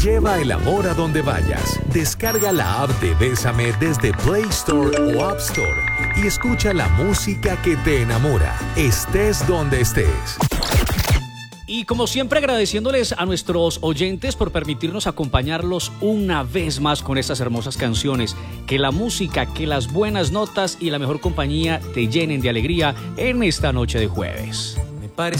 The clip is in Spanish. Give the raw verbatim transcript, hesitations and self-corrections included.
Lleva el amor a donde vayas. Descarga la app de Bésame desde Play Store o App Store y escucha la música que te enamora, estés donde estés. Y como siempre, agradeciéndoles a nuestros oyentes por permitirnos acompañarlos una vez más con estas hermosas canciones. Que la música, que las buenas notas y la mejor compañía te llenen de alegría en esta noche de jueves.